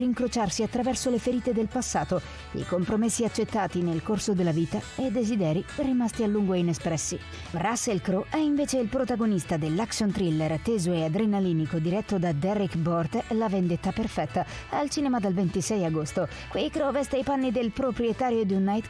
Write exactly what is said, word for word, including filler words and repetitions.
incrociarsi attraverso le ferite del passato, i compromessi accettati nel corso della vita e desideri rimasti a lungo inespressi. Russell Crowe è invece il protagonista dell'action thriller teso e adrenalinico diretto da Derek Bort, La vendetta perfetta, al cinema dal ventisei agosto. Qui Crowe veste i panni del proprietario di un